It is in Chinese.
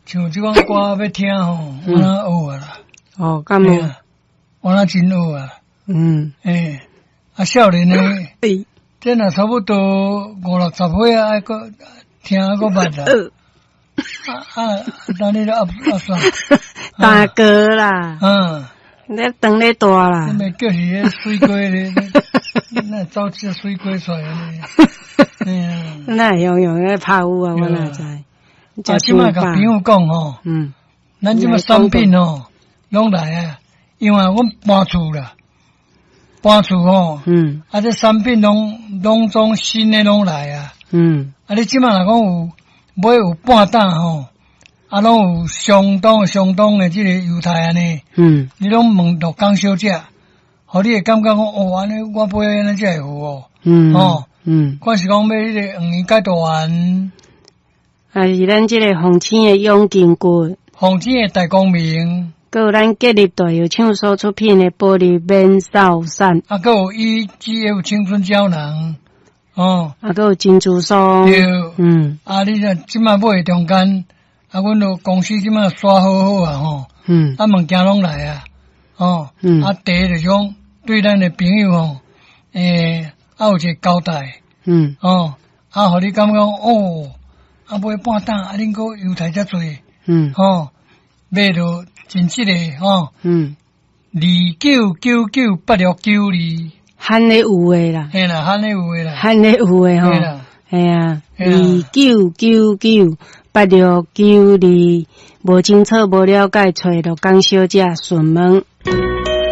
像这款歌要听吼，我哪学啊啦？ 哦，干嘛？ 我哪真学啊？少年呢？这若差不多50-60岁啊，还个听还个捌啦。等你了算。 大哥啦。你长咧大啦。 你咪叫是迄水龟咧，那走只水龟出来咧。 那用咧拍舞啊，我哪知？ 即摆甲朋友讲吼，咱即摆产品吼，拢来啊，因为阮搬厝啦，吼，这产品拢种新的拢来啊，你即摆若讲有买有半担吼，拢有相当的这个犹太安尼，你拢问到讲小姐，互你会感觉讲哦，安尼我买安尼才会好哦，我是讲要迄个黄鱼解大丸。 是咱这个凤青的永金骨， 凤青的大光明， 还有咱吉利大有厂所出品的玻璃免扫伞， 还有EGF 青春胶囊， 还有珍珠霜， 对，你若即摆买中间，阮就公司即摆刷好啊吼，物件拢来啊，第一就讲对咱的朋友吼，有一个交代，互你感觉哦。买半担，恁个犹太遮侪，买着真质个29998692， 汉咧有诶啦， 嘿啦，汉咧有诶啦， 汉咧有诶吼，嘿啊，29998692，无清楚无了解，找着江小姐询问。